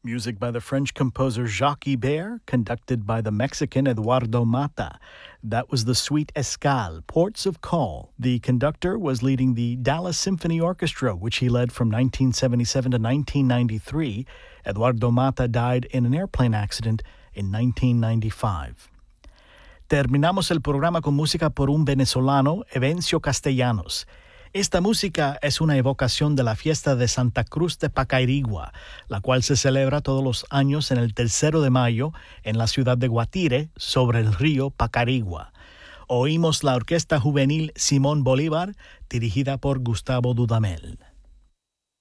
Music by the French composer Jacques Ibert, conducted by the Mexican Eduardo Mata. That was the Suite Escale, Ports of Call. The conductor was leading the Dallas Symphony Orchestra, which he led from 1977 to 1993. Eduardo Mata died in an airplane accident in 1995. Terminamos el programa con música por un venezolano, Evencio Castellanos. Esta música es una evocación de la fiesta de Santa Cruz de Pacairigua, la cual se celebra todos los años en el 3 de mayo en la ciudad de Guatire, sobre el río Pacarigua. Oímos la Orquesta Juvenil Simón Bolívar, dirigida por Gustavo Dudamel.